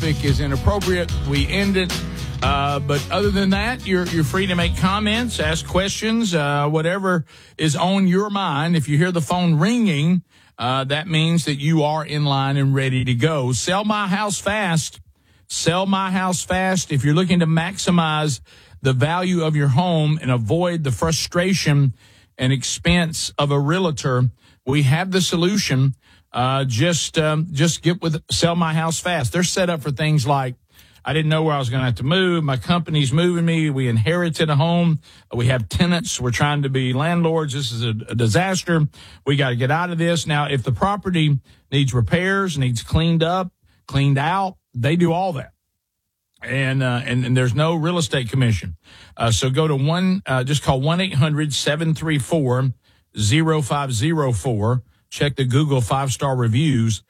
topic is inappropriate, we end it. But other than that, you're free to make comments, ask questions, whatever is on your mind. If you hear the phone ringing, that means that you are in line and ready to go. Sell my house fast. Sell my house fast. If you're looking to maximize the value of your home and avoid the frustration and expense of a realtor, we have the solution. Just get with Sell My House Fast. They're set up for things like, I didn't know where I was going to have to move. My company's moving me. We inherited a home. We have tenants. We're trying to be landlords. This is a disaster. We got to get out of this. Now, if the property needs repairs, needs cleaned up, cleaned out, they do all that. And there's no real estate commission. So go to just call 1-800-734-0504. Check the Google 5-star reviews.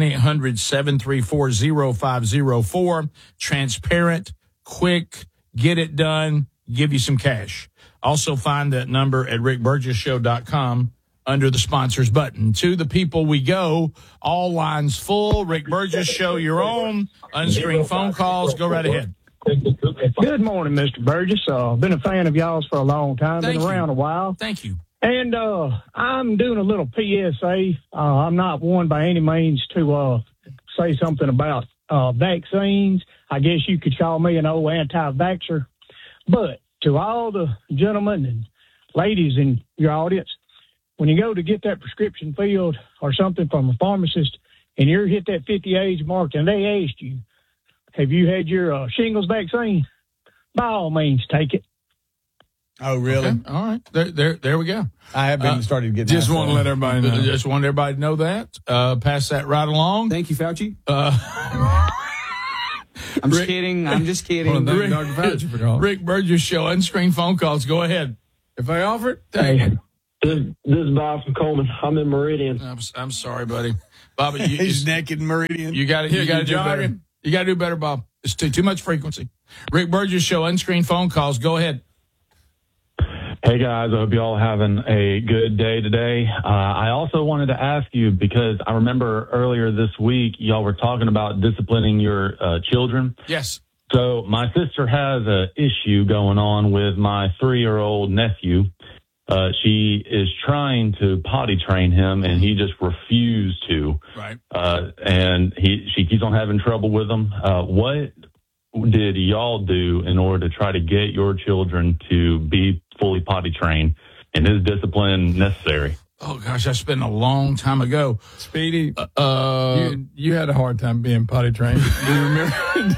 1-800-734-0504. Transparent, quick, get it done, give you some cash. Also find that number at rickburgesshow.com under the sponsors button. To the people we go, all lines full. Rick Burgess Show, your own unscreened phone calls. Go right ahead. Good morning, Mr. Burgess. Been a fan of y'all's for a long time. Thank Been you. around a while. Thank you. And I'm doing a little PSA. I'm not one by any means to say something about vaccines. I guess you could call me an old anti-vaxxer. But to all the gentlemen and ladies in your audience, when you go to get that prescription filled or something from a pharmacist and you're hit that 50 age mark and they ask you, have you had your shingles vaccine? By all means, take it. Oh, really? Okay. All right. There we go. I have been started getting. Just want to let everybody know. Just want everybody to know that. Pass that right along. Thank you, Fauci. I'm just kidding. I'm just kidding. Rick, Dr. Fauci for calling. Rick Burgess Show, unscreened phone calls. Go ahead. If I offer it, Hey. This is Bob from Coleman. I'm in Meridian. I'm sorry, buddy. Bob, He's naked in Meridian. You got to do better. You got to do better, Bob. It's too much frequency. Rick Burgess Show, unscreened phone calls. Go ahead. Hey, guys. I hope you all having a good day today. I also wanted to ask you, because I remember earlier this week, y'all were talking about disciplining your children. Yes. So my sister has an issue going on with my 3-year-old nephew. She is trying to potty train him, and he just refused to. Right. And she keeps on having trouble with him. What did y'all do in order to try to get your children to be fully potty trained, and is discipline necessary? Oh, gosh, that's been a long time ago. Speedy, you had a hard time being potty trained. Do you remember?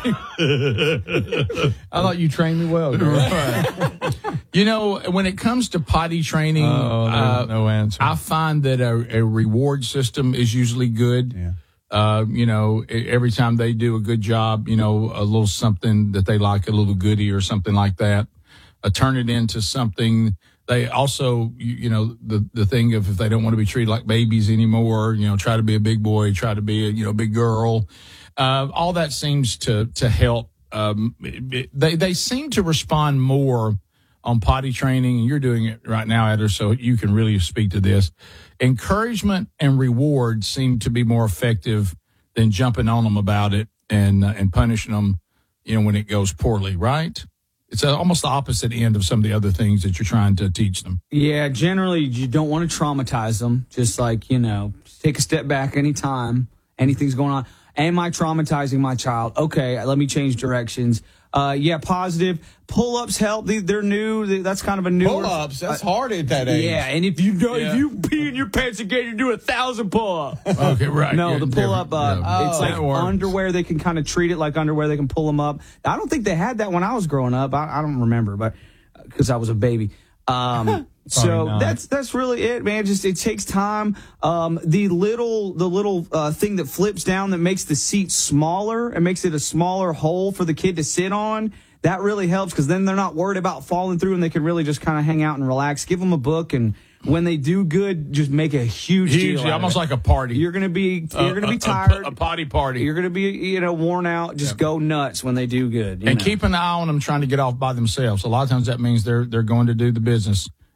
I thought you trained me well. You know, when it comes to potty training, no answer. I find that a reward system is usually good. Yeah. Every time they do a good job, a little something that they like, a little goodie or something like that, turn it into something. They also, the thing of if they don't want to be treated like babies anymore, try to be a big boy, try to be a big girl. All that seems to help. They seem to respond more on potty training, and you're doing it right now, Eder, so you can really speak to this. Encouragement and reward seem to be more effective than jumping on them about it and punishing them, when it goes poorly, right? It's almost the opposite end of some of the other things that you're trying to teach them. Yeah, generally you don't want to traumatize them. Just like, take a step back anytime anything's going on. Am I traumatizing my child? Okay, let me change directions. Positive. Pull-ups help. They're new. That's kind of a new Pull-ups? That's hard at that age. Yeah, and if you pee in your pants again, you do 1,000 pull-ups. Okay, right. No, Yeah, the pull-up, it's like that works. underwear. They can kind of treat it like underwear. They can pull them up. I don't think they had that when I was growing up. I don't remember, but because I was a baby. So that's really it, man. Just it takes time. The little thing that flips down that makes the seat smaller and makes it a smaller hole for the kid to sit on. That really helps because then they're not worried about falling through and they can really just kind of hang out and relax. Give them a book, and when they do good, just make a huge deal out of almost it. like a party. You're gonna be tired. A potty party. You're gonna be worn out. Just go nuts when they do good. And keep an eye on them trying to get off by themselves. A lot of times that means they're going to do the business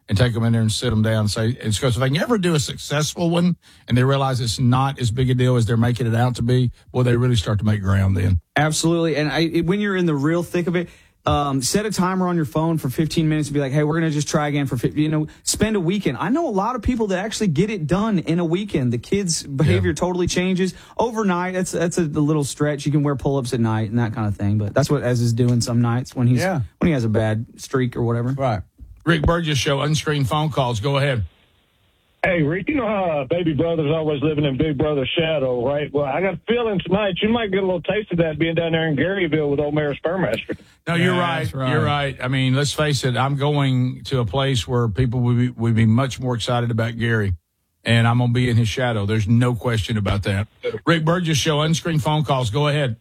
and take them in there and sit them down and say, it's because if they can ever do a successful one and they realize it's not as big a deal as they're making it out to be, well, they really start to make ground then. Absolutely. And when you're in the real thick of it, set a timer on your phone for 15 minutes and be like, hey, we're going to just try again for 50, spend a weekend. I know a lot of people that actually get it done in a weekend. The kids' behavior totally changes overnight. That's a little stretch. You can wear pull-ups at night and that kind of thing. But that's what Ez is doing some nights when he has a bad streak or whatever. Right. Rick Burgess Show, unscreened phone calls. Go ahead. Hey, Rick, you know how baby brother's always living in big brother's shadow, right? Well, I got a feeling tonight you might get a little taste of that being down there in Garyville with old Mayor Spermaster. No, you're right. You're right. I mean, let's face it. I'm going to a place where people would be much more excited about Gary, and I'm going to be in his shadow. There's no question about that. Rick Burgess Show, unscreened phone calls. Go ahead.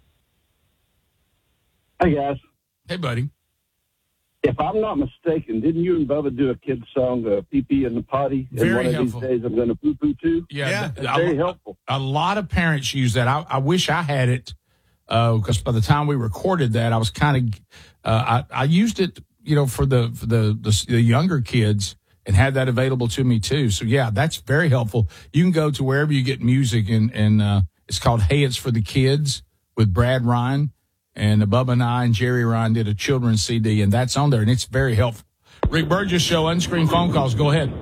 Hey, guys. Hey, buddy. If I'm not mistaken, didn't you and Bubba do a kid's song, Pee-Pee in the Potty? Very and one helpful. of these days I'm going to poo-poo too? Yeah. Very helpful. A lot of parents use that. I wish I had it because by the time we recorded that, I was kind of I used it, for the younger kids and had that available to me too. So yeah, that's very helpful. You can go to wherever you get music and it's called Hey, It's for the Kids with Brad Ryan. And Bubba and I and Jerry Ryan did a children's CD, and that's on there, and it's very helpful. Rick Burgess Show, unscreened phone calls. Go ahead.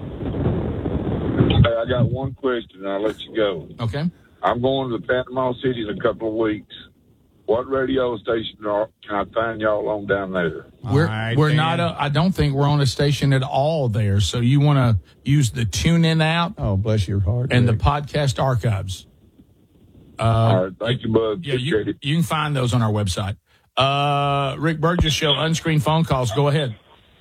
Hey, I got one question, and I'll let you go. Okay. I'm going to Panama City in a couple of weeks. What radio station can I find y'all on down there? We're not. I don't think we're on a station at all there. So you want to use the TuneIn app? Oh, bless your heart. And Rick. the podcast archives. All right, thank you, bud. Yeah, you can find those on our website. Rick Burgess Show, unscreened phone calls. Go ahead.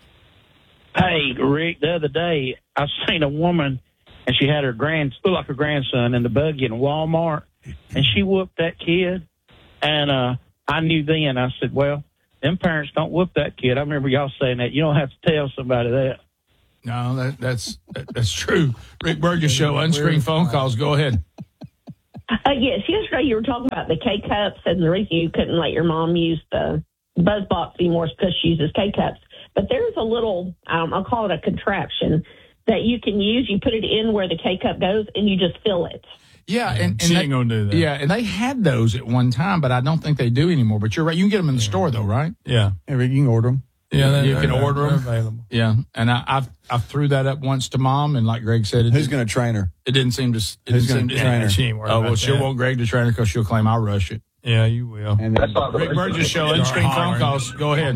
Hey, Rick, the other day I seen a woman, and she had her grandson in the buggy in Walmart, and she whooped that kid. And I knew then, I said, well, them parents don't whoop that kid. I remember y'all saying that. You don't have to tell somebody that. No, that's true. Rick Burgess Show, unscreened phone calls. Go ahead. Yes, yesterday you were talking about the K-Cups and the reason you couldn't let your mom use the BuzzBox anymore is because she uses K-Cups. But there's a little, I'll call it a contraption, that you can use. You put it in where the K-Cup goes, and you just fill it. Yeah, and she ain't going to do that. Yeah, and they had those at one time, but I don't think they do anymore. But you're right. You can get them in the store, though, right? Yeah. Hey, Rick, you can order them. Yeah, you can order them. Available. Yeah, and I threw that up once to Mom, and like Greg said, who's going to train her? It didn't seem to. Who's going to train her? She ain't worried Oh well, about she'll that. want Greg to train her because she'll claim I'll rush it. Yeah, you will. And then, Rick Burgess Show, unscreened phone calls. Go ahead.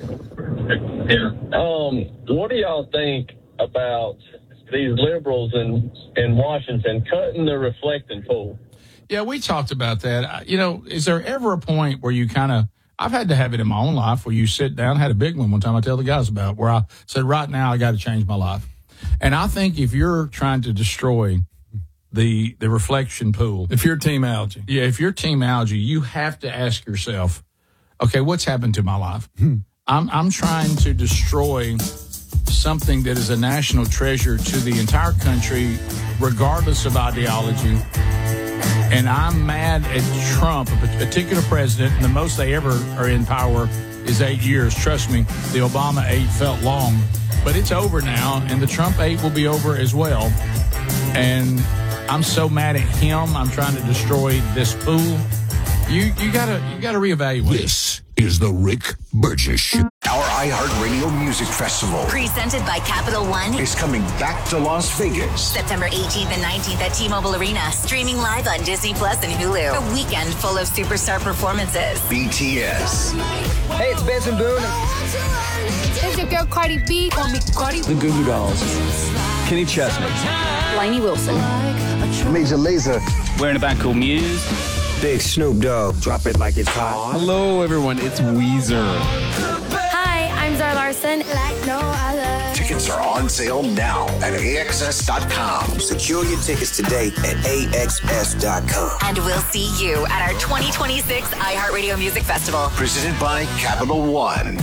What do y'all think about these liberals in Washington cutting the reflecting pool? Yeah, we talked about that. Is there ever a point where you kind of, I've had to have it in my own life where you sit down, had a big one time I tell the guys about, where I said, right now I got to change my life. And I think if you're trying to destroy the reflection pool. If you're Team Algae. Yeah, if you're Team Algae, you have to ask yourself, okay, what's happened to my life? I'm trying to destroy something that is a national treasure to the entire country, regardless of ideology. And I'm mad at Trump, a particular president, and the most they ever are in power is 8 years. Trust me, the Obama 8 felt long, but it's over now, and the Trump 8 will be over as well. And I'm so mad at him. I'm trying to destroy this pool. You gotta reevaluate. This is the Rick Burgess Show. Our iHeartRadio Music Festival, presented by Capital One, is coming back to Las Vegas. September 18th and 19th at T-Mobile Arena. Streaming live on Disney Plus and Hulu. A weekend full of superstar performances. BTS. Hey, it's Benson Boone. It's your girl Cardi B. Call me Cardi. The Goo Goo Dolls. Kenny Chesney. Lainey Wilson. Major Lazer. We're in a band called Muse. Big Snoop Dogg. Drop it like it's hot. Hello, everyone. It's Weezer. Hi, I'm Zara Larson. Like no other. Tickets are on sale now at AXS.com. Secure your tickets today at AXS.com. And we'll see you at our 2026 iHeartRadio Music Festival. Presented by Capital One.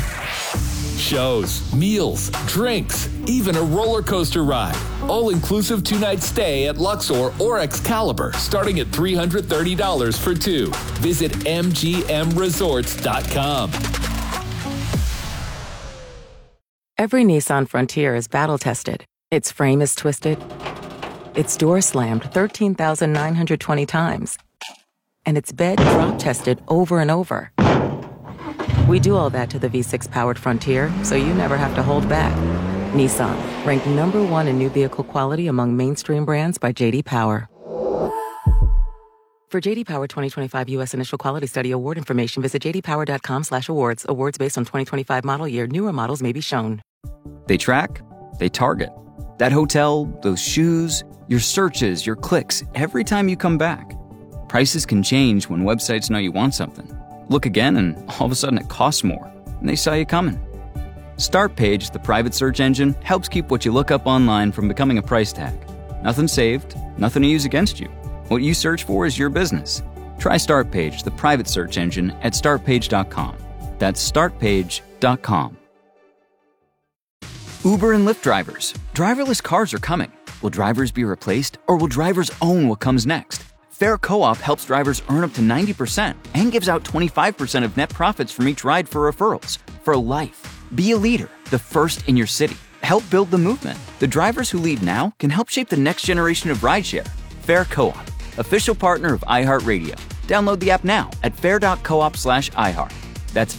Shows, meals, drinks, even a roller coaster ride. All-inclusive 2-night stay at Luxor or Excalibur, starting at $330 for two. Visit MGMResorts.com. Every Nissan Frontier is battle-tested. Its frame is twisted. Its door slammed 13,920 times. And its bed drop-tested over and over. We do all that to the V6-powered Frontier, so you never have to hold back. Nissan, ranked #1 in new vehicle quality among mainstream brands by J.D. Power. For J.D. Power 2025 U.S. Initial Quality Study award information, visit jdpower.com/awards. Awards based on 2025 model year. Newer models may be shown. They track, they target. That hotel, those shoes, your searches, your clicks, every time you come back. Prices can change when websites know you want something. Look again and all of a sudden it costs more, and they saw you coming. Startpage, the private search engine, helps keep what you look up online from becoming a price tag. Nothing saved, nothing to use against you. What you search for is your business. Try Startpage, the private search engine, at startpage.com. That's startpage.com. Uber and Lyft drivers. Driverless cars are coming. Will drivers be replaced, or will drivers own what comes next? Fair Co-op helps drivers earn up to 90% and gives out 25% of net profits from each ride for referrals. For life. Be a leader, the first in your city. Help build the movement. The drivers who lead now can help shape the next generation of rideshare. Fair Co-op, official partner of iHeartRadio. Download the app now at fair.coop/iHeart. That's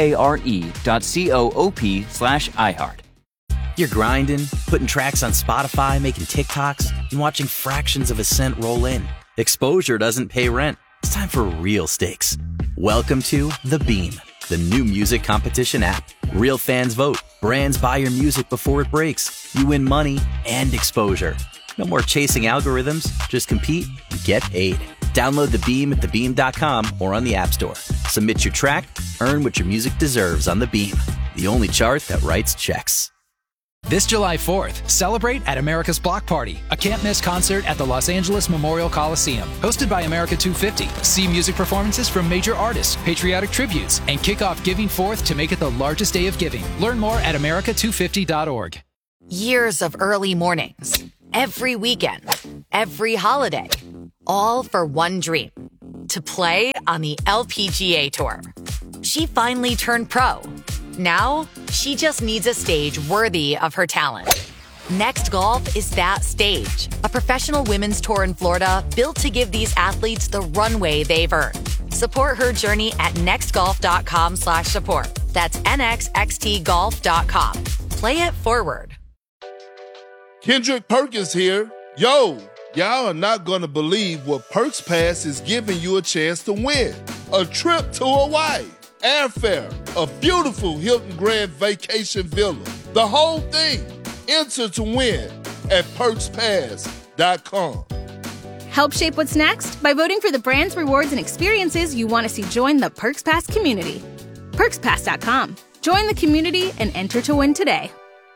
FARE.coop/iHeart. You're grinding, putting tracks on Spotify, making TikToks, and watching fractions of a cent roll in. Exposure doesn't pay rent. It's time for real stakes. Welcome to The Beam, the new music competition app. Real fans vote. Brands buy your music before it breaks. You win money and exposure. No more chasing algorithms. Just compete and get paid. Download The Beam at thebeam.com or on the App Store. Submit your track, earn what your music deserves on The Beam, the only chart that writes checks. This July 4th, celebrate at America's Block Party, a can't-miss concert at the Los Angeles Memorial Coliseum. Hosted by America 250, see music performances from major artists, patriotic tributes, and kick off Giving Forth to make it the largest day of giving. Learn more at america250.org. Years of early mornings, every weekend, every holiday, all for one dream, to play on the LPGA Tour. She finally turned pro. Now, she just needs a stage worthy of her talent. Next Golf is that stage. A professional women's tour in Florida built to give these athletes the runway they've earned. Support her journey at nextgolf.com/support. That's nxxtgolf.com. Play it forward. Kendrick Perkins here. Yo, y'all are not going to believe what Perks Pass is giving you a chance to win. A trip to Hawaii. Airfare, a beautiful Hilton Grand Vacation Villa. The whole thing. Enter to win at PerksPass.com. Help shape what's next by voting for the brands, rewards, and experiences you want to see join the Perks Pass community. PerksPass.com. Join the community and enter to win today.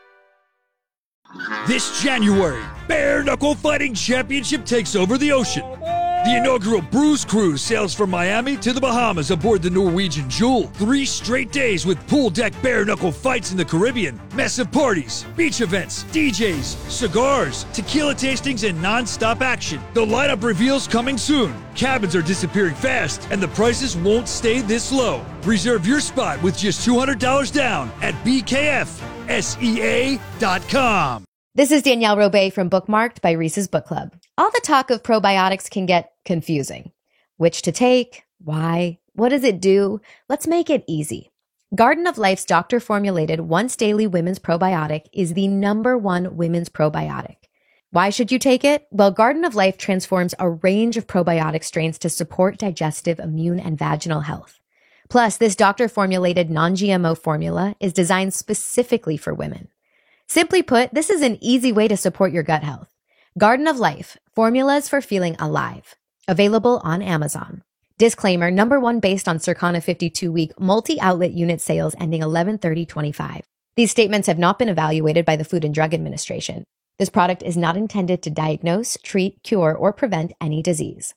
This January, Bare Knuckle Fighting Championship takes over the ocean. The inaugural Bruise Cruise sails from Miami to the Bahamas aboard the Norwegian Jewel. 3 straight days with pool deck bare knuckle fights in the Caribbean, massive parties, beach events, DJs, cigars, tequila tastings, and non-stop action. The lineup reveals coming soon. Cabins are disappearing fast, and the prices won't stay this low. Reserve your spot with just $200 down at BKFSEA.com. This is Danielle Robay from Bookmarked by Reese's Book Club. All the talk of probiotics can get confusing. Which to take? Why? What does it do? Let's make it easy. Garden of Life's doctor-formulated once-daily women's probiotic is the #1 women's probiotic. Why should you take it? Well, Garden of Life transforms a range of probiotic strains to support digestive, immune, and vaginal health. Plus, this doctor-formulated non-GMO formula is designed specifically for women. Simply put, this is an easy way to support your gut health. Garden of Life, formulas for feeling alive. Available on Amazon. Disclaimer, #1 based on Circana 52-week multi-outlet unit sales ending 11/30/25. These statements have not been evaluated by the Food and Drug Administration. This product is not intended to diagnose, treat, cure, or prevent any disease.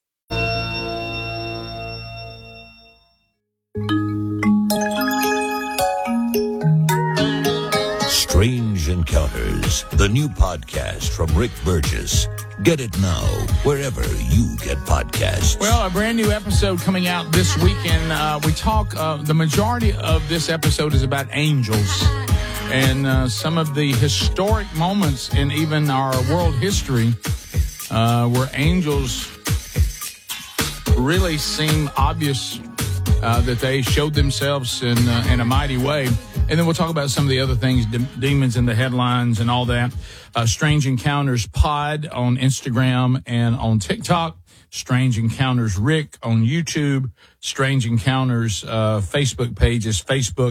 Strange Encounters, the new podcast from Rick Burgess. Get it now, wherever you get podcasts. Well, a brand new episode coming out this weekend. We talk, the majority of this episode is about angels. and some of the historic moments in even our world history where angels really seem obvious that they showed themselves in a mighty way. And then we'll talk about some of the other things, demons in the headlines and all that. Strange Encounters Pod on Instagram and on TikTok. Strange Encounters Rick on YouTube. Strange Encounters Facebook page is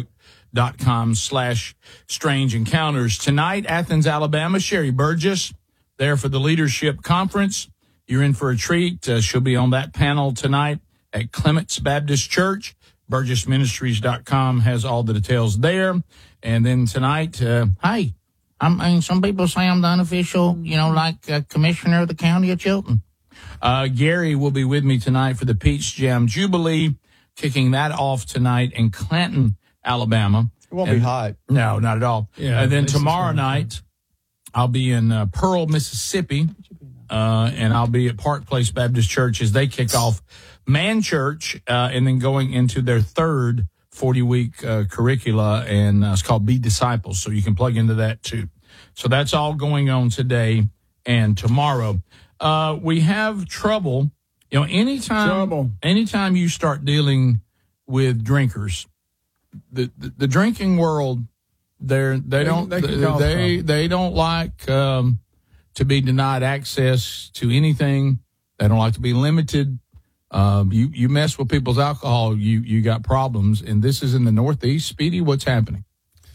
facebook.com/Strange Encounters. Tonight, Athens, Alabama, Sherry Burgess there for the Leadership Conference. You're in for a treat. She'll be on that panel tonight at Clements Baptist Church. BurgessMinistries.com has all the details there. And then tonight, hey, some people say I'm the unofficial, commissioner of the county of Chilton. Gary will be with me tonight for the Peach Jam Jubilee, kicking that off tonight in Clanton, Alabama. It won't be hot. No, not at all. Yeah, and then tomorrow night, I'll be in Pearl, Mississippi, and I'll be at Park Place Baptist Church as they kick off Man Church, and then going into their third 40-week curricula, and it's called Be Disciples, so you can plug into that too. So that's all going on today and tomorrow. We have trouble, anytime you start dealing with drinkers, the drinking world, they don't like to be denied access to anything. They don't like to be limited. You mess with people's alcohol, you got problems. And this is in the Northeast. Speedy, what's happening?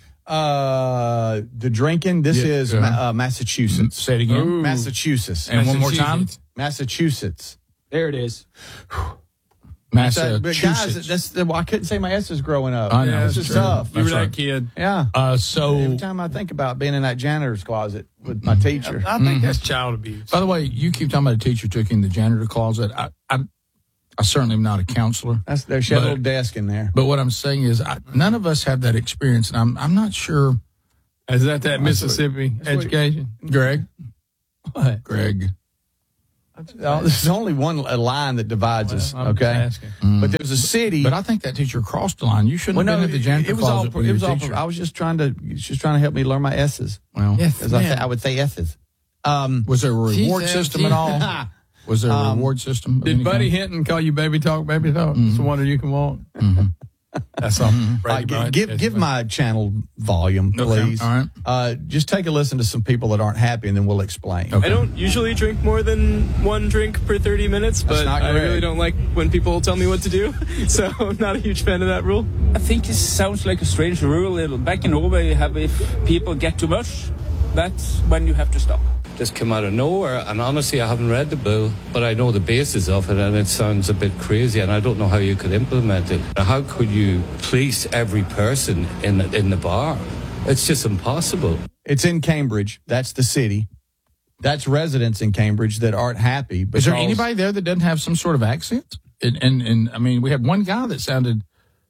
The drinking, this is Massachusetts. Say it again. Ooh. Massachusetts. And one more time. Massachusetts. There it is. Massachusetts. Guys, I couldn't say my S's growing up. I know. It's tough. You were that kid. Yeah. So every time I think about being in that janitor's closet with my teacher. I think that's child abuse. By the way, you keep talking about a teacher took in the janitor closet. I certainly am not a counselor. There's a little desk in there. But what I'm saying is, none of us have that experience, and I'm not sure. Is that Mississippi education? Greg? What? Greg. There's only one line that divides us, okay? But there's a city. But I think that teacher crossed the line. You shouldn't have been at the janitor closet with your teacher. I was just trying to help me learn my S's. Well, because I would say S's. Was there a reward system at all? Was there a reward system? Did Buddy Hinton call you baby talk? Mm-hmm. It's a wonder you can walk. Mm-hmm. That's all. Give my channel volume, please. Okay. All right. Just take a listen to some people that aren't happy, and then we'll explain. Okay. I don't usually drink more than one drink per 30 minutes, but I really don't like when people tell me what to do. So I'm not a huge fan of that rule. I think it sounds like a strange rule. Back in Norway, if people get too much, that's when you have to stop. Just came out of nowhere, and honestly I haven't read the bill, but I know the basis of it, and it sounds a bit crazy, and I don't know how you could implement it. How could you police every person in the bar? It's just impossible. It's in Cambridge. That's the city. That's residents in Cambridge that aren't happy. Is there anybody there that doesn't have some sort of accent? And I mean, we had one guy that sounded,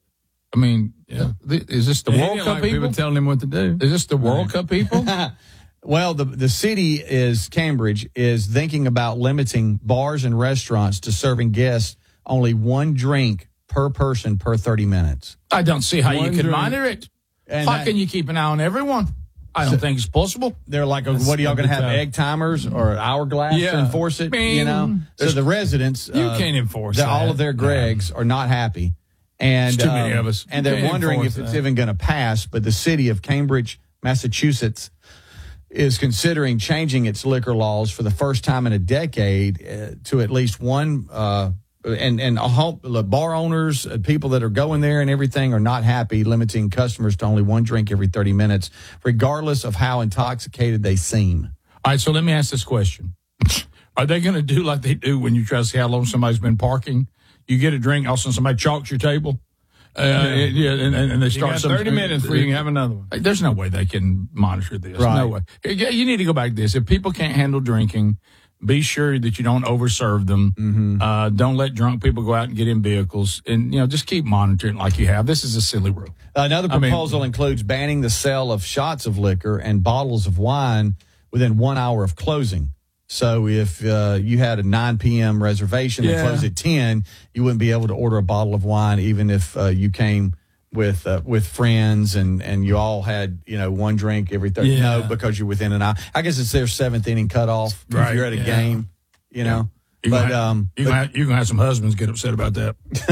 is this the World Cup people? Telling him what to do. Is this the World Cup people? Well, the city Cambridge is thinking about limiting bars and restaurants to serving guests only one drink per person per 30 minutes. I don't see how you can monitor it. How can you keep an eye on everyone? I don't think it's possible. They're like, what are y'all going to have, egg timers or an hourglass to enforce it? So the residents, you can't enforce all of their Gregs are not happy. And too many of us. And they're wondering if it's even going to pass. But the city of Cambridge, Massachusetts, is considering changing its liquor laws for the first time in a decade to at least one, and the bar owners, people that are going there and everything are not happy, limiting customers to only one drink every 30 minutes, regardless of how intoxicated they seem. All right, so let me ask this question. Are they going to do like they do when you try to see how long somebody's been parking? You get a drink, all of a sudden somebody chalks your table. And they start 30 minutes before you can have another one. There's no way they can monitor this. Right. No way. You need to go back to this. If people can't handle drinking, be sure that you don't overserve them. Mm-hmm. Don't let drunk people go out and get in vehicles, and just keep monitoring like you have. This is a silly rule. Another proposal includes banning the sale of shots of liquor and bottles of wine within 1 hour of closing. So if you had a 9 p.m. reservation and closed at 10, you wouldn't be able to order a bottle of wine even if you came with friends and you all had, one drink every third. Yeah. No, because you're within an hour. I guess it's their 7th inning cutoff. Right, If you're at a game, You're gonna have some husbands get upset about that.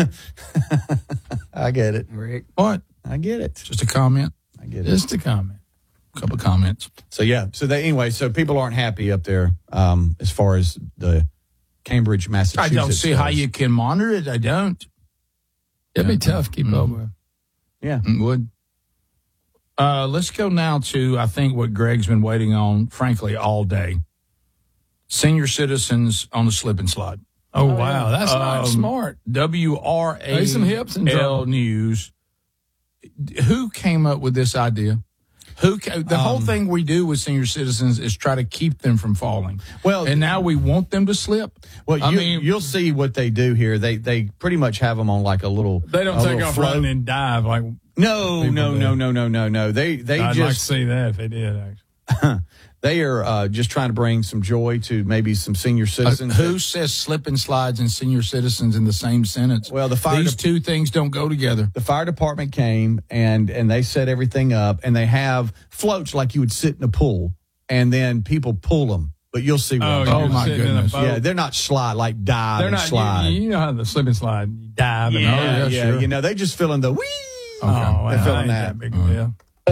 I get it. Rick. What? I get it. Just a comment. I get it. Just a comment. A couple of comments. So so people aren't happy up there as far as the Cambridge, Massachusetts. I don't see how you can monitor it. I don't. It'd be tough to keep up with. Yeah. It would. Let's go now to, I think, what Greg's been waiting on, frankly, all day. Senior citizens on the slip and slide. Oh, wow. That's not smart. WRAL some hips in trouble. News. Who came up with this idea? The whole thing we do with senior citizens is try to keep them from falling. Well, and now we want them to slip. Well, you'll see what they do here. They pretty much have them on like a little. They don't take off running and dive like. No. They I'd just like to see that if they did. Actually, they are just trying to bring some joy to maybe some senior citizens. Who says slip and slides and senior citizens in the same sentence? Well, these two things don't go together. The fire department came and they set everything up, and they have floats like you would sit in a pool, and then people pull them. But you'll see. Oh my goodness! Yeah, they're not slide like dive. They're not slide. You know how the slip and slide, you dive. Yeah, Sure. They just fill in the wee. Okay. Oh, they're filling that. Big deal.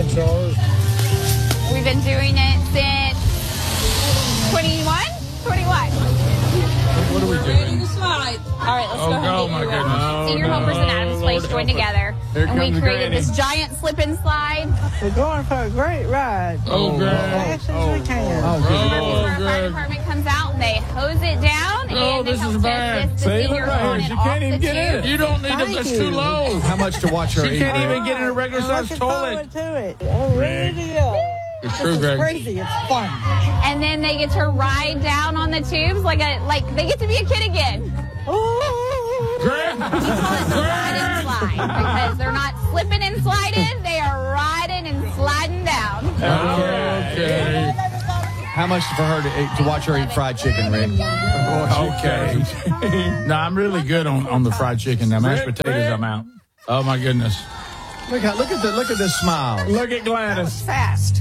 We've been doing it since 21. What are we doing? All right, let's go ahead. Oh my goodness! Senior Helpers and Adams Place joined together, and we created this giant slip and slide. We're going for a great ride. Oh, Greg! Fast as we can. Our fire department comes out and they hose it down, and this they help is bad. assist the senior on it You off can't even the get in tube. it. You don't need them. That's too low. How much to watch her She eat? can't even get in a regular sized toilet. To it. I'm ready to go. It's true, Greg. Crazy. It's fun. And then they get to ride down on the tubes like they get to be a kid again. Greg! We call it slide and slide because they're not slipping and sliding; they are riding and sliding down. Okay. How much for her to watch her eat fried chicken, Rick? Okay. No, I'm really good on the fried chicken. Now, mashed potatoes, I'm out. Oh my goodness! Look at this smile. Look at Gladys. Fast.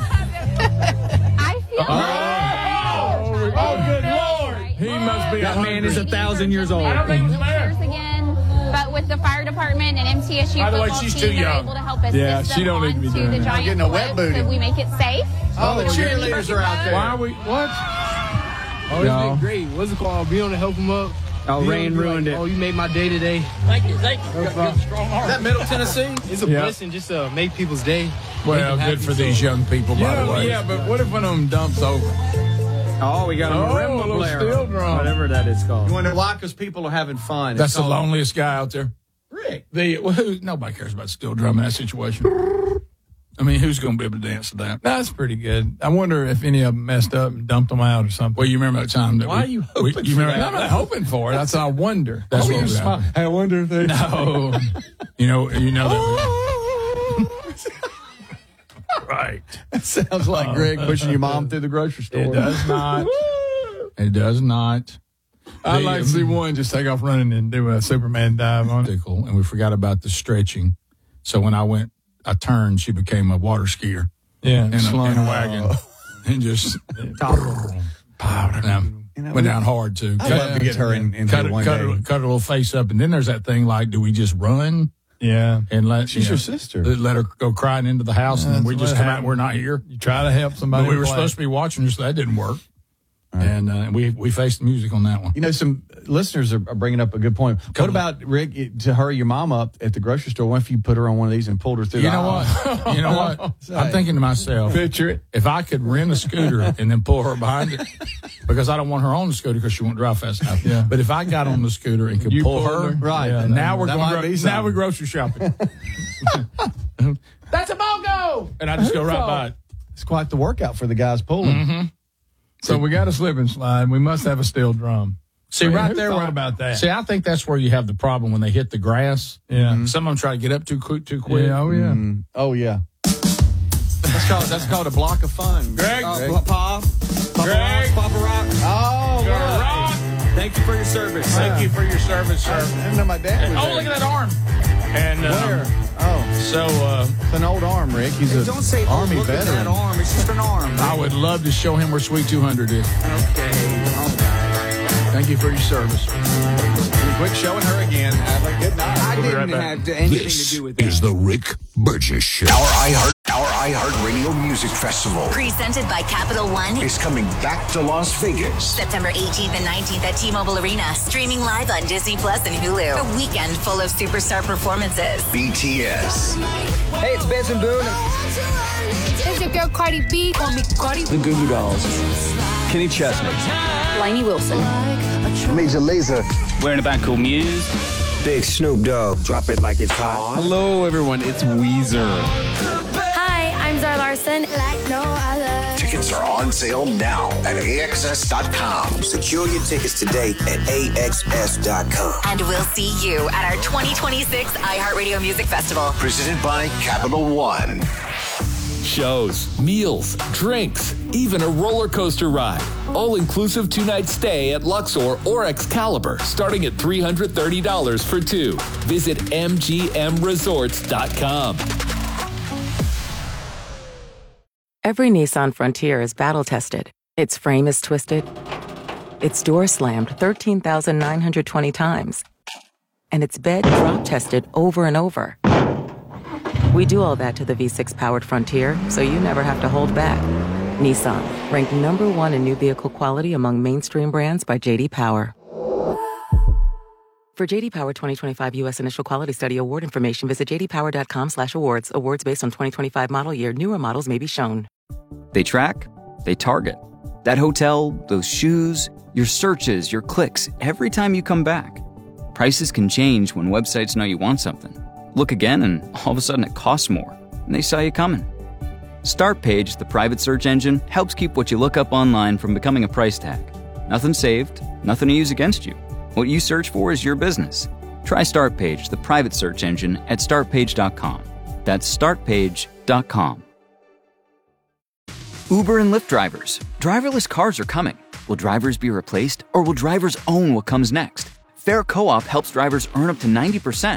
I feel Oh, good Lord! He must be. That man is 1,000 years old. I don't think it's fair. again, but with the fire department and MTSU By the way, football she's team, too they're young. able to help assist Yeah, she them don't need to be onto doing the that. giant Getting a wet slip booty. so we make it safe. Oh, the cheerleaders are out there. Why are we? What? Oh, it's been great. What's it called? Be on to help them up. Oh, rain ruined it. Oh, you made my day today. Thank you. Got a strong arm. Is that Middle Tennessee? It's a blessing just to make people's day. Well, good for these young people, by the way. Yeah, but what if one of them dumps over? Oh, we got a marimba little player. steel drum. Whatever that is called. You wonder why? Because people are having fun. That's the loneliest guy out there. Rick. Nobody cares about steel drum in that situation. I mean, who's going to be able to dance to that? That's pretty good. I wonder if any of them messed up and dumped them out or something. Well, you remember that time that Why are you hoping you for remember that? I'm not hoping for it. That's I wonder. That's Oh, what you would happen. I wonder if they. No. you know that. Right. That sounds like Greg pushing your mom through the grocery store. It does not. It does not. I'd like to see one just take off running and do a Superman dive on it. And we forgot about the stretching. So when I turned, she became a water skier. Yeah. In a wagon. And just went down hard, too. I'd love to get her in cut here one day. Cut a little face up. And then there's that thing like, do we just run? Yeah. And She's your sister. Let her go crying into the house, and then we just come out and we're not here. You try to help somebody. But we were supposed to be watching her, so that didn't work. Right. And we faced the music on that one. You know, some listeners are bringing up a good point. What about, Rick, to hurry your mom up at the grocery store? What if you put her on one of these and pulled her through You the know aisle? what? You know what? I'm thinking to myself, picture it. If I could rent a scooter and then pull her behind it, because I don't want her on the scooter because she won't drive fast enough. Yeah. But if I got on the scooter and could You pull pulled her, her? Right. Yeah, and now we're now we're grocery shopping. That's a BOGO! And I just go right by it. It's quite the workout for the guys pulling. Mm-hmm. So we got a slip and slide. We must have a steel drum. See, Man, right who there, thought about that? See, I think that's where you have the problem when they hit the grass. Yeah. Some of them try to get up too quick. Yeah, oh yeah. Oh, yeah. That's called a block of fun. Greg. Papa Greg. Rock. Oh, You're wow. rock. Thank you for your service. Thank you for your service, sir. I didn't know my dad was Oh, there. look at that arm. And Where? Oh. So, it's an old arm, Rick. He's an Don't say, Army look veteran. at that arm. It's just an arm. I would love to show him where Sweet 200 is. Okay. Thank you for your service. Quick showing her again. Have a good night. I We'll be right didn't back. have anything This to do with that. is the Rick Burgess Show. Our iHeartRadio Music Festival Presented by Capital One. is coming back to Las Vegas. September 18th and 19th at T-Mobile Arena. Streaming live on Disney Plus and Hulu. A weekend full of superstar performances. BTS, Hey, it's Benson Boone. It's your girl Cardi B. Call me Cardi. The Goo Goo Dolls. Kenny Chesney. Lainey Wilson. Major Lazer. We're in a band called Muse. Big Snoop Dogg. Drop it like it's hot. Hello, everyone. It's Weezer. Hi, I'm Zara Larson. Like no other. tickets are on sale now at AXS.com. Secure your tickets today at AXS.com. And we'll see you at our 2026 iHeartRadio Music Festival. Presented by Capital One. Shows, meals, drinks, even a roller coaster ride. All-inclusive 2-night stay at Luxor or Excalibur, starting at $330 for two. Visit MGMResorts.com. Every Nissan Frontier is battle-tested. Its frame is twisted. Its door slammed 13,920 times. And its bed drop-tested over and over. We do all that to the V6-powered Frontier, so you never have to hold back. Nissan, ranked #1 in new vehicle quality among mainstream brands by J.D. Power. For J.D. Power 2025 U.S. Initial Quality Study Award information, visit jdpower.com/awards. Awards based on 2025 model year. Newer models may be shown. They track, they target. That hotel, those shoes, your searches, your clicks, every time you come back. Prices can change when websites know you want something. Look again and all of a sudden it costs more, and they saw you coming. Startpage, the private search engine, helps keep what you look up online from becoming a price tag. Nothing saved, nothing to use against you. What you search for is your business. Try Startpage, the private search engine, at startpage.com. That's startpage.com. Uber and Lyft drivers. Driverless cars are coming. Will drivers be replaced, or will drivers own what comes next? Fair Co-op helps drivers earn up to 90%.